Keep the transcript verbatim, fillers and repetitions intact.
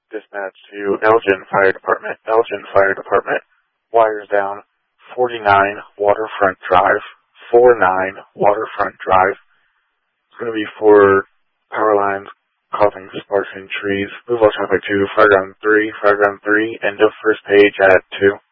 Dispatch to Elgin Fire Department. Elgin Fire Department. Wires down. forty-nine Waterfront Drive. forty-nine Waterfront Drive. It's going to be for power lines causing sparks in trees. Move all traffic to Fireground three. Fireground three. End of first page at two.